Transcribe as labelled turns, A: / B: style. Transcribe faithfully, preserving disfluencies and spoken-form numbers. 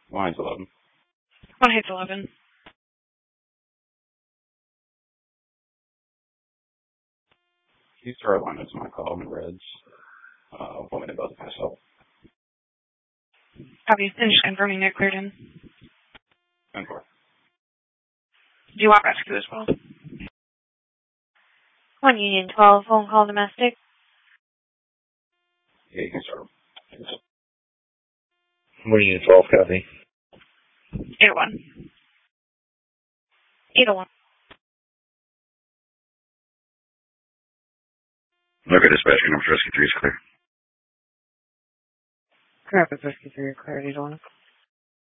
A: Line's eleven.
B: One hits eleven.
A: You start line is my call in the reds. Uh, want me to both pass up.
B: Copy. And just confirming it cleared in.
A: ten four.
B: Do you want rescue as well?
C: One Union twelve, phone call domestic.
A: Yeah, you can start.
D: One Union twelve, copy.
B: eight oh one.
C: eight oh one.
D: Okay, dispatching number rescue three is clear.
E: Correct, rescue three, clear, eight oh one.